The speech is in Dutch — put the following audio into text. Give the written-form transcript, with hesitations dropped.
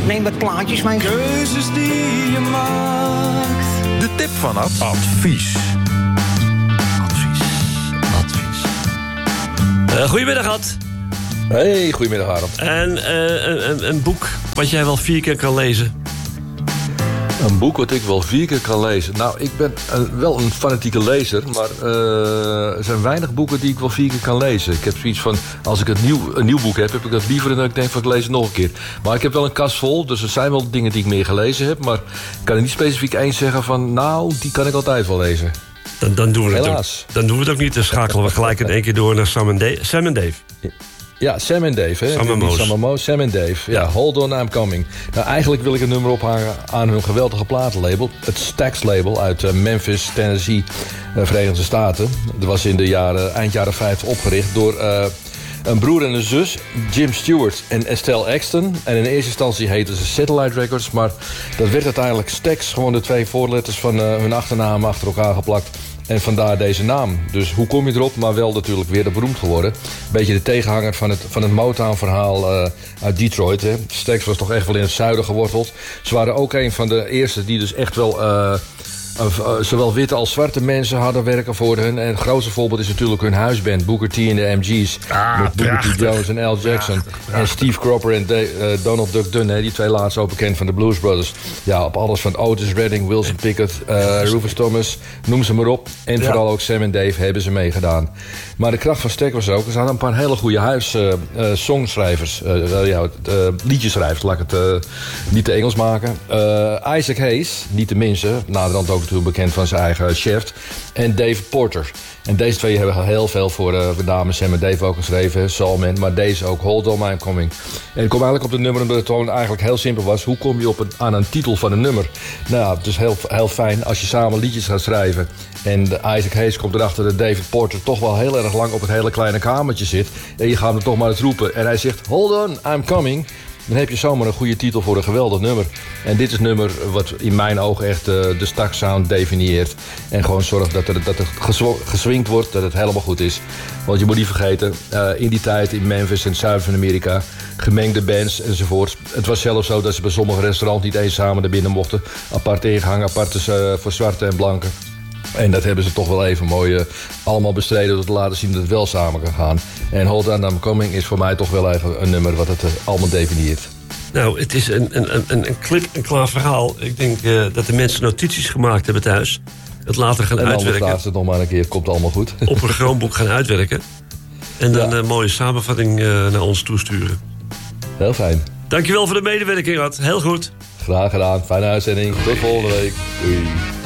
Neem wat plaatjes mee. Keuzes die je maakt. De tip van Advies. Goedemiddag, Ad. Hey, goedemiddag, Arend. En een boek wat jij wel 4 keer kan lezen. Een boek wat ik wel 4 keer kan lezen. Nou, ik ben wel een fanatieke lezer, maar er zijn weinig boeken die ik wel 4 keer kan lezen. Ik heb zoiets van, als ik een nieuw boek heb ik dat liever dan dat ik denk van ik lees het nog een keer. Maar ik heb wel een kast vol, dus er zijn wel dingen die ik meer gelezen heb, maar ik kan er niet specifiek één zeggen van, nou, die kan ik altijd wel lezen. Dan doen we het Helaas. ook. Dan doen we het ook niet. Dan schakelen we gelijk in één keer door naar Sam en Dave. Ja, Sam en Dave. Hè? Sam en Moos. Sam en Dave. Ja, Hold On, I'm Coming. Nou, eigenlijk wil ik een nummer ophangen aan hun geweldige platenlabel. Het Stax label uit Memphis, Tennessee, Verenigde Staten. Dat was in de eind jaren 50 opgericht door een broer en een zus, Jim Stewart en Estelle Axton. En in eerste instantie heten ze Satellite Records, maar dat werd uiteindelijk Stax. Gewoon de 2 voorletters van hun achternaam achter elkaar geplakt. En vandaar deze naam. Dus hoe kom je erop? Maar wel natuurlijk weer beroemd geworden. Beetje de tegenhanger van het Motown-verhaal uit Detroit. Hè. Stax was toch echt wel in het zuiden geworteld. Ze waren ook een van de eerste die dus echt wel zowel witte als zwarte mensen hadden werken voor hen. En het grootste voorbeeld is natuurlijk hun huisband, Booker T en de MG's. Met Booker T. Jones en Al Jackson. En Steve Cropper en Donald Duck Dunn. Hè, die 2 laatste ook bekend van de Blues Brothers. Ja, op alles van Otis Redding, Wilson Pickett, Rufus Thomas, noem ze maar op. En vooral ook Sam en Dave hebben ze meegedaan. Maar de kracht van Stax was ook, er hadden een paar hele goede songschrijvers. Liedjeschrijvers, laat ik het niet te Engels maken. Isaac Hayes, niet de minste, naderhand ook natuurlijk bekend van zijn eigen chef. En Dave Porter. En deze 2 hebben heel veel voor met name Sam en Dave ook geschreven. Soulman, maar deze ook, Hold On, I'm Coming. En ik kom eigenlijk op het nummer omdat het gewoon eigenlijk heel simpel was. Hoe kom je aan een titel van een nummer? Nou, het is heel fijn als je samen liedjes gaat schrijven. En Isaac Hayes komt erachter dat David Porter toch wel heel erg lang op het hele kleine kamertje zit. En je gaat hem toch maar eens roepen. En hij zegt, Hold On, I'm Coming. Dan heb je zomaar een goede titel voor een geweldig nummer. En dit is een nummer wat in mijn ogen echt de Stax sound definieert. En gewoon zorgt dat het geswingd wordt, dat het helemaal goed is. Want je moet niet vergeten, in die tijd in Memphis en het zuiden van Amerika, gemengde bands enzovoort. Het was zelfs zo dat ze bij sommige restaurants niet eens samen naar binnen mochten. Apart ingehangen, apart voor zwarte en blanken. En dat hebben ze toch wel even mooi allemaal bestreden door te laten zien dat het wel samen kan gaan. En Hold On, I'm Coming is voor mij toch wel even een nummer wat het allemaal definieert. Nou, het is een klip-en-klaar verhaal. Ik denk dat de mensen notities gemaakt hebben thuis. Het later gaan uitwerken. En anders het nog maar een keer, komt allemaal goed. Op een groenboek gaan uitwerken. En dan een mooie samenvatting naar ons toesturen. Heel fijn. Dankjewel voor de medewerking, Ad. Heel goed. Graag gedaan. Fijne uitzending. Tot volgende week. Doei.